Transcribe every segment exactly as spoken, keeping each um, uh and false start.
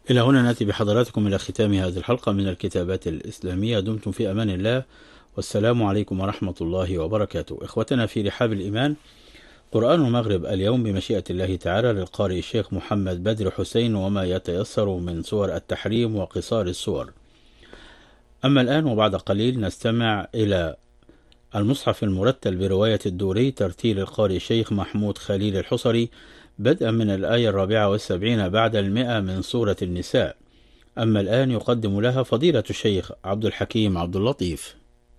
إلى هنا نأتي بحضراتكم إلى ختام هذه الحلقة من الكتابات الإسلامية. دمتم في أمان الله، والسلام عليكم ورحمة الله وبركاته. إخوتنا في رحاب الإيمان، قرآن المغرب اليوم بمشيئة الله تعالى للقارئ الشيخ محمد بدر حسين، وما يتيسر من سور التحريم وقصار السور. أما الآن وبعد قليل نستمع إلى المصحف المرتل برواية الدوري، ترتيل القارئ الشيخ محمود خليل الحصري، بدءا من الآية الرابعة والسبعين بعد المئة من سورة النساء. أما الآن يقدم لها فضيلة الشيخ عبد الحكيم عبد اللطيف.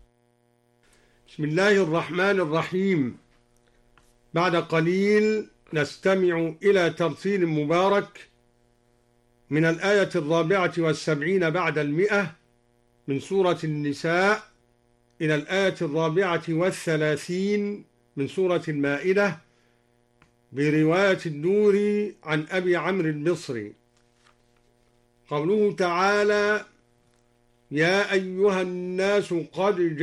بسم الله الرحمن الرحيم. بعد قليل نستمع إلى ترتيل مبارك من الآية الرابعة والسبعين بعد المئة من سورة النساء إلى الآية الرابعة والثلاثين من سورة المائدة برواية الدوري عن أبي عمرو البصري. قوله تعالى: يا أيها الناس قد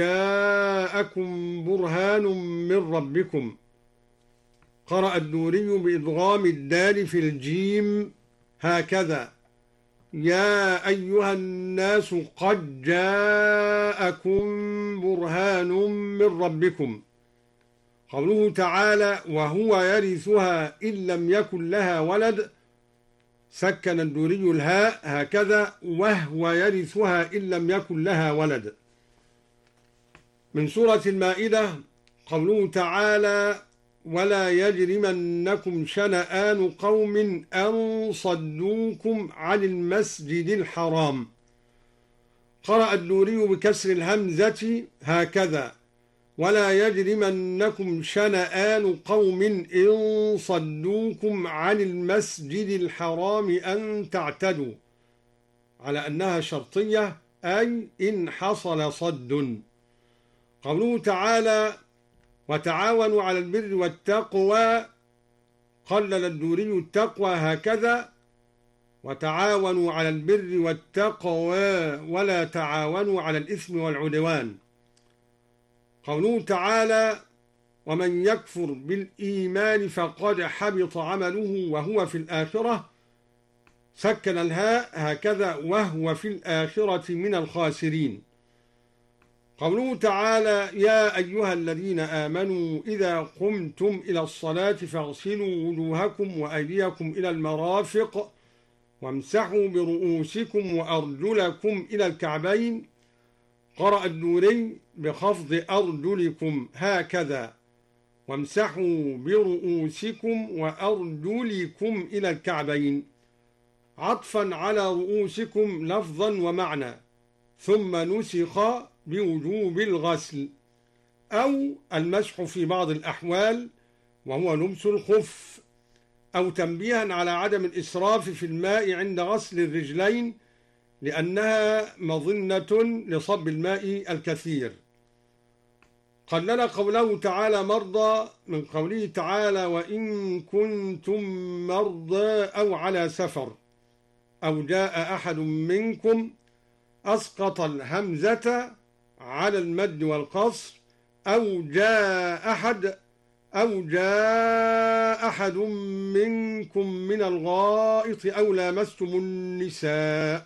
جاءكم برهان من ربكم. قرأ الدوري بإدغام الدال في الجيم هكذا: يا أيها الناس قد جاءكم برهان من ربكم. قوله تعالى: وهو يرثها إن لم يكن لها ولد. سكن الدوري الهاء هكذا: وهو يرثها إن لم يكن لها ولد. من سورة المائدة قوله تعالى: ولا يجرمنكم شنآن قوم أن صدوكم عن المسجد الحرام. قرأ الدوري بكسر الهمزة هكذا: ولا يجرمنكم شنآن قوم إن صدوكم عن المسجد الحرام أن تعتدوا، على أنها شرطية، أي إن حصل صد. قوله تعالى: وتعاونوا على البر والتقوى. قلل الدوري التقوى هكذا: وتعاونوا على البر والتقوى ولا تعاونوا على الإثم والعدوان. قوله تعالى: ومن يكفر بالإيمان فقد حبط عمله وهو في الآخرة. سكن الهاء هكذا: وهو في الآخرة من الخاسرين. قوله تعالى: يا أيها الذين آمنوا إذا قمتم إلى الصلاة فاغسلوا وجوهكم وأيديكم إلى المرافق وامسحوا برؤوسكم وأرجلكم إلى الكعبين. قرأ الدوري بخفض أرجلكم هكذا: وامسحوا برؤوسكم وأرجلكم إلى الكعبين، عطفا على رؤوسكم لفظا ومعنى، ثم نسخ بوجوب الغسل أو المسح في بعض الأحوال، وهو لبس الخف، أو تنبيها على عدم الإسراف في الماء عند غسل الرجلين لأنها مظنة لصب الماء الكثير. قلل قوله تعالى مرضى من قوله تعالى: وإن كنتم مرضى أو على سفر أو جاء أحد منكم. أسقط الهمزة على المد والقصر: أو جاء أحد أو جاء أحد منكم من الغائط أو لامستم النساء.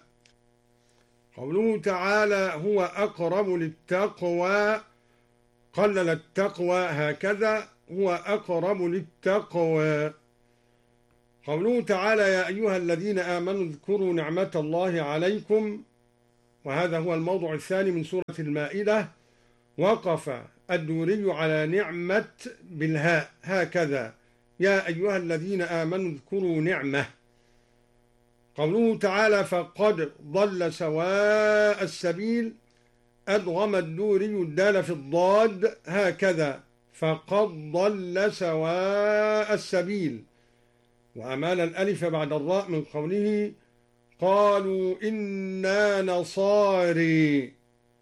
قوله تعالى: هو أقرب للتقوى. قلل التقوى هكذا: هو أقرب للتقوى. قوله تعالى: يا أيها الذين آمنوا اذكروا نعمة الله عليكم. وهذا هو الموضع الثاني من سورة المائدة. وقف الدوري على نعمة بالهاء هكذا: يا أيها الذين آمنوا اذكروا نعمة. قوله تعالى: فقد ضل سواء السبيل. أدغم الدوري الدال في الضاد هكذا: فقد ضل سواء السبيل، وأمال الألف بعد الراء من قوله: قالوا إنا نصاري.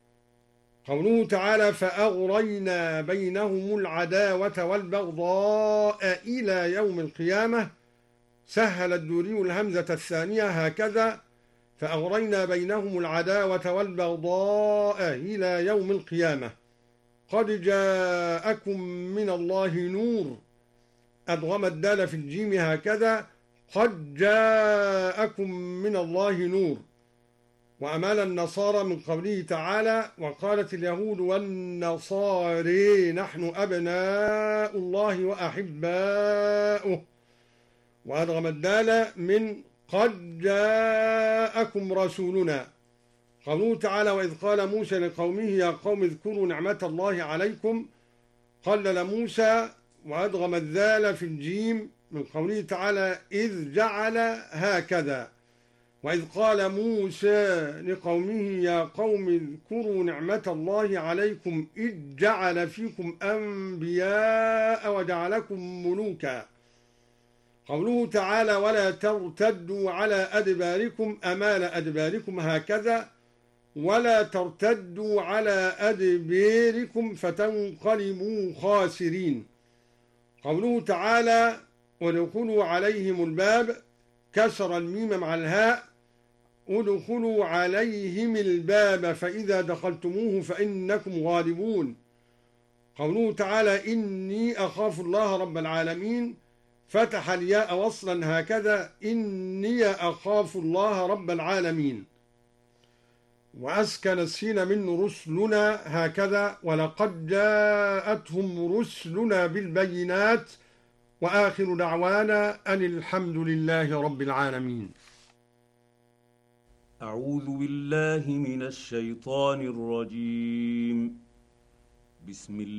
قوله تعالى: فأغرينا بينهم العداوة والبغضاء إلى يوم القيامة. سهل الدوري الهمزة الثانية هكذا: فأغرينا بينهم العداوة والبغضاء إلى يوم القيامة. قد جاءكم من الله نور. أدغم الدال في الجيم هكذا: قد جاءكم من الله نور. وأمال النصارى من قوله تعالى وقالت اليهود والنصارى نحن أبناء الله وأحباؤه، وأدغم الدال من قد جاءكم رسولنا. قوله تعالى وإذ قال موسى لقومه يا قوم اذكروا نعمة الله عليكم، قلل موسى وأدغم الذال في الجيم من قوله تعالى إذ جعل هكذا. وإذ قال موسى لقومه يا قوم اذكروا نعمة الله عليكم إذ جعل فيكم أنبياء وجعلكم ملوكا. قوله تعالى ولا ترتدوا على أدباركم أمال أدباركم هكذا ولا ترتدوا على أدباركم فتنقلبوا خاسرين. قوله تعالى ودخلوا عليهم الباب كسر الميم مع الهاء ادخلوا عليهم الباب فإذا دخلتموه فإنكم غالبون. قوله تعالى إني أخاف الله رب العالمين فتح الياء وصلا هكذا إني أخاف الله رب العالمين. وأسكن السين من رسلنا هكذا ولقد جاءتهم رسلنا بالبينات. وآخر دعوانا أن الحمد لله رب العالمين. أعوذ بالله من الشيطان الرجيم. بسم الله